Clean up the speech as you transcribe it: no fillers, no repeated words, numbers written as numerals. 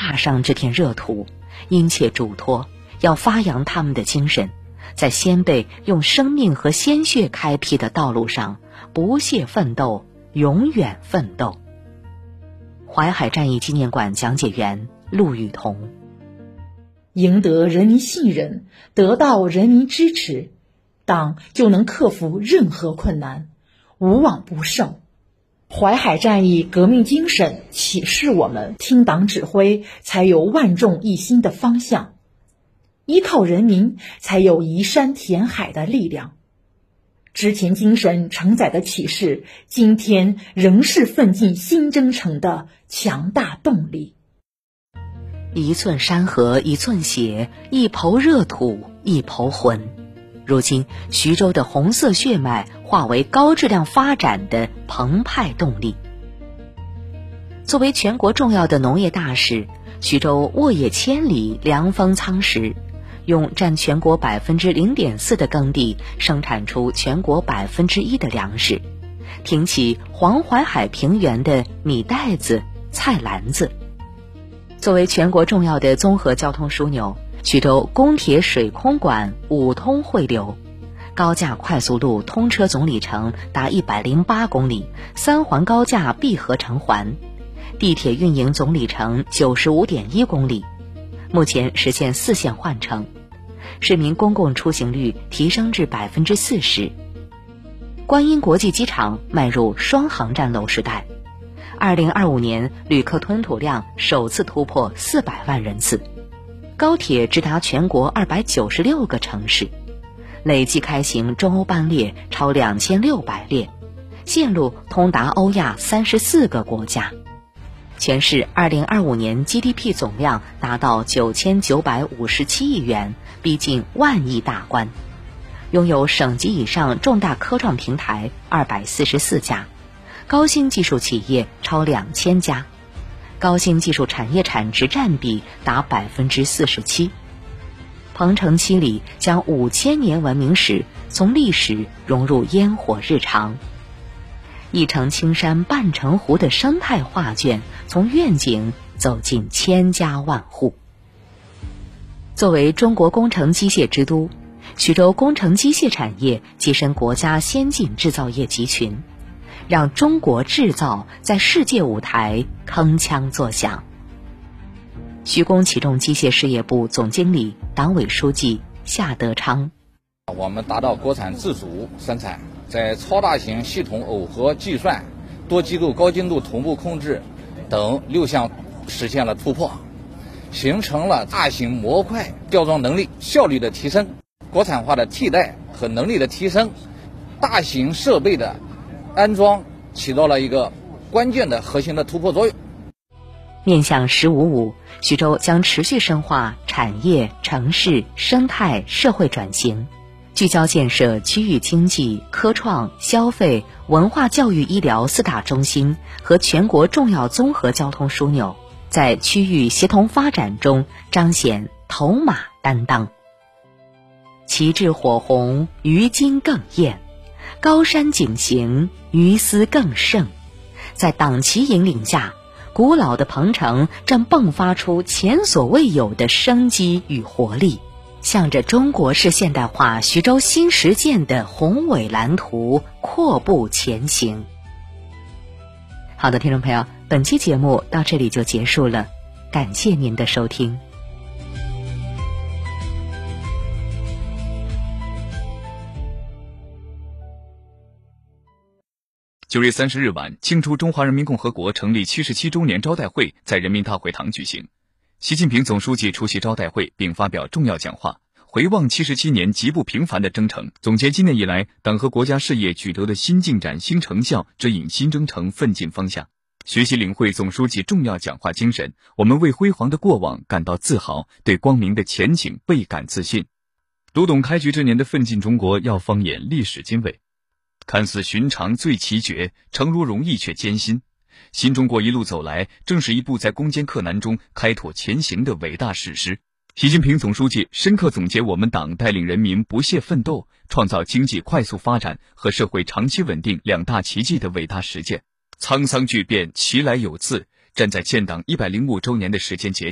踏上这片热土，殷切嘱托，要发扬他们的精神，在先辈用生命和鲜血开辟的道路上不懈奋斗，永远奋斗。淮海战役纪念馆讲解员陆雨桐。 赢得人民信任，得到人民支持，党就能克服任何困难，无往不胜。淮海战役革命精神启示我们，听党指挥才有万众一心的方向，依靠人民才有移山填海的力量。之前精神承载的启示，今天仍是奋进新征程的强大动力。 一寸山河一寸血，一抔热土一抔魂。如今徐州的红色血脉化为高质量发展的澎湃动力。作为全国重要的农业大市，徐州沃野千里，粮丰仓实，用占全国 0.4% 的耕地生产出全国 1% 的粮食，挺起黄淮海平原的米袋子、菜篮子。作为全国重要的综合交通枢纽，徐州公铁水空管5通汇流，高架快速路通车总里程达108公里，3环高架闭合成环，地铁运营总里程 95.1 公里，目前实现4线换乘，市民公共出行率提升至 40%。 观音国际机场迈入双航站楼时代，2025年旅客吞吐量首次突破400万人次，高铁直达全国296个城市，累计开行中欧班列超2600列，线路通达欧亚34个国家。全市2025年 GDP 总量达到9957亿元，逼近万亿大关，拥有省级以上重大科创平台244家，高新技术企业超2000家，高新技术产业产值占比达 47%。 鹏程7里将5000年文明史从历史融入烟火日常，一城青山半城湖的生态画卷从愿景走进千家万户。作为中国工程机械之都，徐州工程机械产业跻身国家先进制造业集群，让中国制造在世界舞台铿锵作响。徐工启重机械事业部总经理、党委书记夏德昌。 我们达到国产自主生产，在超大型系统耦合计算、多机构高精度同步控制等6项实现了突破，形成了大型模块吊装能力效率的提升、国产化的替代和能力的提升，大型设备的安装起到了一个关键的核心的突破作用。 面向“15+5”，徐州将持续深化产业、城市、生态、社会转型，聚焦建设区域经济、科创、消费、文化教育医疗4大中心和全国重要综合交通枢纽，在区域协同发展中彰显头马担当。旗帜火红，鱼金更艳；高山景行，鱼丝更盛。在党旗引领下，古老的鹏程正迸发出前所未有的生机与活力，向着中国式现代化徐州新实践的宏伟蓝图阔步前行。好的，听众朋友，本期节目到这里就结束了，感谢您的收听。 9月30日晚，庆祝中华人民共和国成立77周年招待会在人民大会堂举行。习近平总书记出席招待会并发表重要讲话，回望77年极不平凡的征程，总结今年以来党和国家事业取得的新进展、新成效，指引新征程奋进方向。学习领会总书记重要讲话精神，我们为辉煌的过往感到自豪，对光明的前景倍感自信。读懂开局这年的奋进中国，要放眼历史经纬。看似寻常最奇绝，诚如容易却艰辛。新中国一路走来，正是一部在攻坚克难中开拓前行的伟大史诗。习近平总书记深刻总结我们党带领人民不懈奋斗，创造经济快速发展和社会长期稳定2大奇迹的伟大实践。沧桑巨变，其来有自，站在建党105周年的时间节